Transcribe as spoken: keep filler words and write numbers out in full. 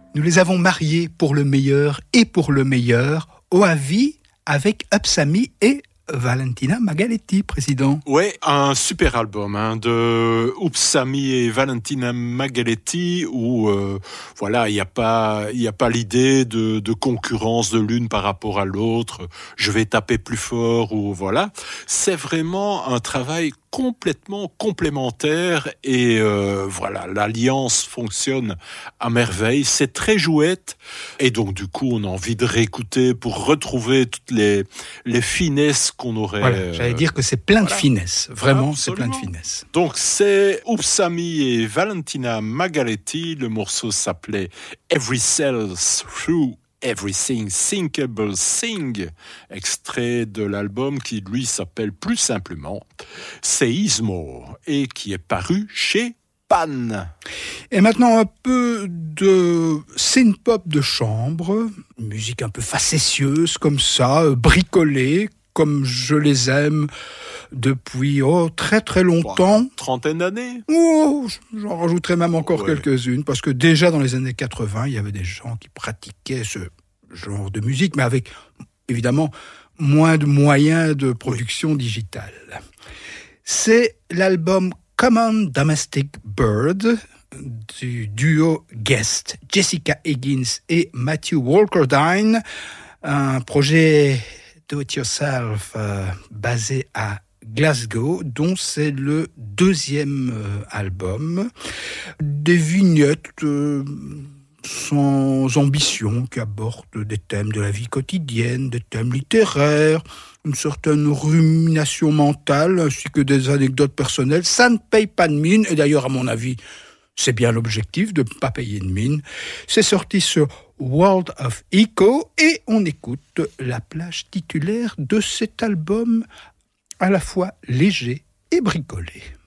Nous les avons mariés pour le meilleur et pour le meilleur, au avis avec Upsammy et Valentina Magaletti, président. Ouais, un super album hein, de Upsammy et Valentina Magaletti où euh, voilà, il y a pas il y a pas l'idée de de concurrence de l'une par rapport à l'autre, je vais taper plus fort ou voilà, c'est vraiment un travail complètement complémentaire et euh, voilà, l'alliance fonctionne à merveille, c'est très jouette et donc du coup on a envie de réécouter pour retrouver toutes les les finesses qu'on aurait. Voilà, j'allais dire que c'est plein voilà. de finesse, vraiment Absolument. c'est plein de finesse. Donc c'est Upsammy et Valentina Magaletti, le morceau s'appelait Every Cell's Through Everything Thinkable Thing, extrait de l'album qui lui s'appelle plus simplement Seismo et qui est paru chez Pan. Et maintenant un peu de synth-pop de chambre, musique un peu facétieuse comme ça, bricolée, comme je les aime depuis oh, très très longtemps. Wow, trentaine d'années. Oh, j'en rajouterai même encore ouais. quelques-unes, parce que déjà dans les années quatre-vingts, il y avait des gens qui pratiquaient ce genre de musique, mais avec évidemment moins de moyens de production oui. digitale. C'est l'album Common Domestic Bird du duo Guest, Jessica Higgins et Matthew Walkerdine, un projet do-it-yourself euh, basé à Glasgow, dont c'est le deuxième euh, album. Des vignettes euh, sans ambition qui abordent des thèmes de la vie quotidienne, des thèmes littéraires, une certaine rumination mentale, ainsi que des anecdotes personnelles. Ça ne paye pas de mine, et d'ailleurs, à mon avis, c'est bien l'objectif de ne pas payer de mine. C'est sorti sur World of Echo, et on écoute la plage titulaire de cet album à la fois léger et bricolé.